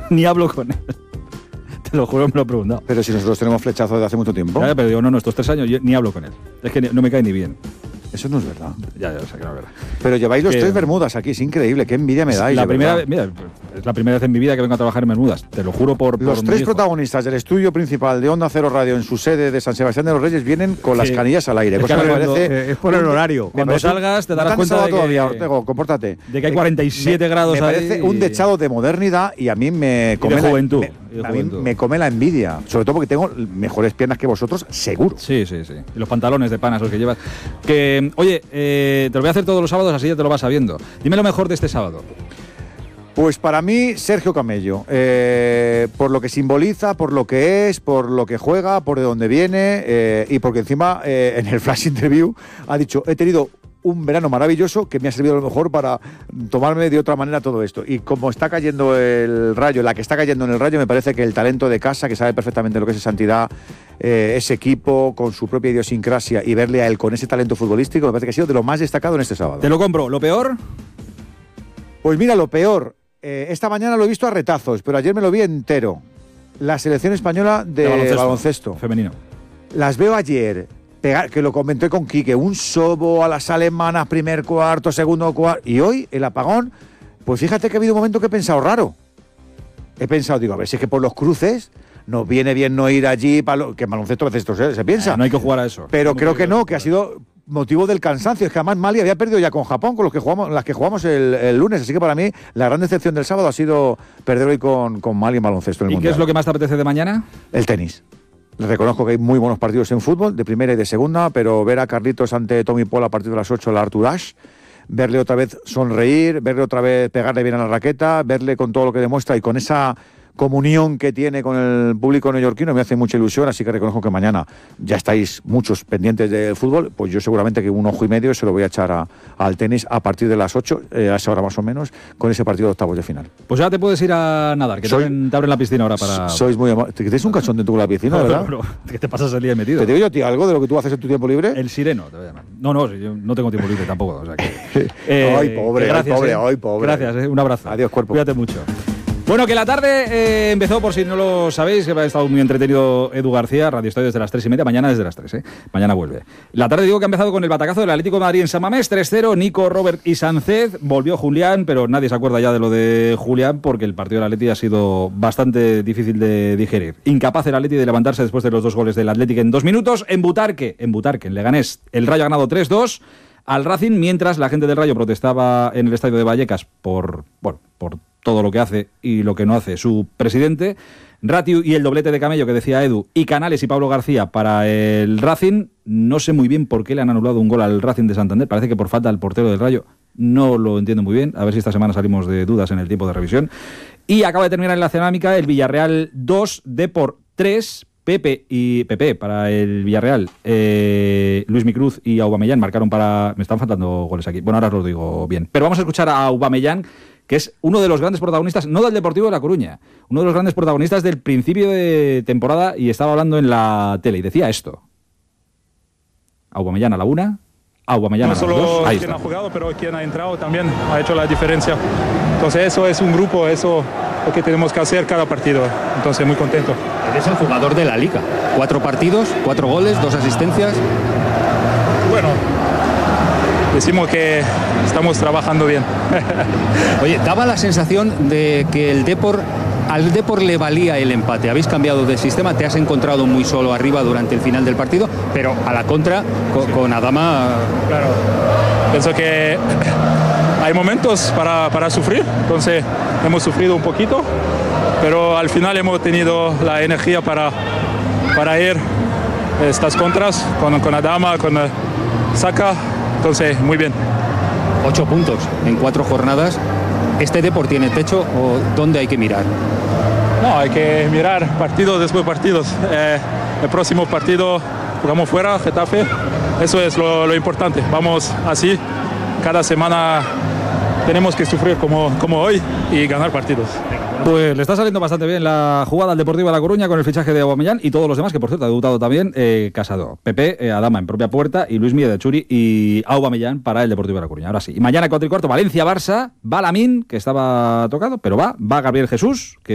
ni hablo con él. Te lo juro, me lo he preguntado. Pero si nosotros tenemos flechazo desde hace mucho tiempo. Ya, pero digo, no, estos 3 años yo ni hablo con él. Es que no me cae ni bien. Eso no es verdad. Ya, o sea, que no es verdad. Pero lleváis los 3 bermudas aquí, es increíble, qué envidia me dais. Mira, es la primera vez en mi vida que vengo a trabajar en bermudas, te lo juro por los 3 protagonistas del estudio principal de Onda Cero Radio en su sede de San Sebastián de los Reyes vienen con las canillas al aire. Es por el horario. Cuando salgas te darás cuenta de todavía, Ortego, compórtate. De que hay 47 grados ahí. Me parece un dechado de modernidad y a mí me come de juventud. A mí me come la envidia, sobre todo porque tengo mejores piernas que vosotros, seguro. Sí. Y los pantalones de panas los que llevas. Que, oye, te lo voy a hacer todos los sábados, así ya te lo vas sabiendo. Dime lo mejor de este sábado. Pues para mí, Sergio Camello, por lo que simboliza, por lo que es, por lo que juega, por de dónde viene y porque encima en el flash interview ha dicho, he tenido un verano maravilloso que me ha servido a lo mejor para tomarme de otra manera todo esto. Y como está cayendo el Rayo, la que está cayendo en el Rayo, me parece que el talento de casa, que sabe perfectamente lo que es Santidad, ese equipo con su propia idiosincrasia y verle a él con ese talento futbolístico, me parece que ha sido de lo más destacado en este sábado. Te lo compro. ¿Lo peor? Pues mira, lo peor, esta mañana lo he visto a retazos, pero ayer me lo vi entero. La selección española de baloncesto femenino. Las veo ayer, que lo comenté con Quique, un sobo a las alemanas, primer cuarto, segundo cuarto, y hoy el apagón, pues fíjate que ha habido un momento que he pensado raro. He pensado, digo, a ver si es que por los cruces nos viene bien no ir allí, que en baloncesto a veces esto se piensa. No hay que jugar a eso. Pero creo que no, que ha sido motivo del cansancio. Es que además Mali había perdido ya con Japón, con las que jugamos el lunes. Así que para mí la gran decepción del sábado ha sido perder hoy con Mali en baloncesto. ¿Y qué es lo que más te apetece de mañana? El tenis. Les reconozco que hay muy buenos partidos en fútbol, de primera y de segunda, pero ver a Carlitos ante Tommy Paul a partir de las 8, la Arthur Ashe, verle otra vez sonreír, verle otra vez pegarle bien a la raqueta, verle con todo lo que demuestra y con esa comunión que tiene con el público neoyorquino me hace mucha ilusión, así que reconozco que mañana ya estáis muchos pendientes del fútbol, pues yo seguramente que un ojo y medio se lo voy a echar al tenis a partir de las 8, a esa hora más o menos, con ese partido de octavos de final. Pues ya te puedes ir a nadar, que te abren la piscina ahora para... Sois muy amables. ¿Tienes un cachón dentro de la piscina, verdad? ¿Qué te pasas el día metido? ¿Te digo yo a ti algo de lo que tú haces en tu tiempo libre? El sireno, te voy a llamar. No, yo no tengo tiempo libre tampoco, o sea que... Ay, pobre, gracias, ay, pobre. Gracias, un abrazo. Adiós, cuerpo. Cuídate mucho. Bueno, que la tarde empezó, por si no lo sabéis, que ha estado muy entretenido Edu García, Radio Estadio desde las 3:30, mañana desde las 3, mañana vuelve. La tarde digo que ha empezado con el batacazo del Atlético de Madrid en San Mamés, 3-0, Nico, Robert y Sánchez, volvió Julián, pero nadie se acuerda ya de lo de Julián porque el partido del Atleti ha sido bastante difícil de digerir. Incapaz el Atleti de levantarse después de los 2 goles del Atlético en 2 minutos, en Butarque, en Leganés, el Rayo ha ganado 3-2 al Racing, mientras la gente del Rayo protestaba en el estadio de Vallecas por todo lo que hace y lo que no hace su presidente. Ratiu y el doblete de Camello que decía Edu, y Canales y Pablo García para el Racing. No sé muy bien por qué le han anulado un gol al Racing de Santander, parece que por falta del portero del Rayo, no lo entiendo muy bien, a ver si esta semana salimos de dudas en el tiempo de revisión. Y acaba de terminar en la cerámica el Villarreal 2, Depor 3, Pepe para el Villarreal, Luis Micruz y Aubameyang marcaron para... Me están faltando goles aquí, bueno, ahora os lo digo bien, pero vamos a escuchar a Aubameyang, que es uno de los grandes protagonistas, no del Deportivo de La Coruña, uno de los grandes protagonistas del principio de temporada, y estaba hablando en la tele y decía esto: Aubameyang a la una, Aubameyang a las dos. No solo quien ha jugado, pero quien ha entrado también ha hecho la diferencia. Entonces eso es un grupo, eso es lo que tenemos que hacer cada partido. Entonces muy contento. Eres el jugador de la Liga. 4 partidos, 4 goles, 2 asistencias. Bueno, decimos que estamos trabajando bien. Oye, daba la sensación de que al Depor le valía el empate. Habéis cambiado de sistema, te has encontrado muy solo arriba durante el final del partido, pero a la contra, con Adama... Claro, pienso que hay momentos para sufrir, entonces hemos sufrido un poquito, pero al final hemos tenido la energía para ir estas contras con Adama, con Saka, entonces muy bien. 8 puntos en 4 jornadas. ¿Este Depor tiene techo o dónde hay que mirar? No, hay que mirar partidos después de partidos. El próximo partido jugamos fuera, Getafe. Eso es lo importante. Vamos así. Cada semana tenemos que sufrir como hoy y ganar partidos. Pues le está saliendo bastante bien la jugada al Deportivo de La Coruña con el fichaje de Aubameyang y todos los demás, que por cierto ha debutado también Casado, Pepe, Adama en propia puerta y Luis Milla de Churi y Aubameyang para el Deportivo de La Coruña. Ahora sí. Y mañana 4:15, Valencia-Barça, va Lamine, que estaba tocado, pero va Gabriel Jesús, que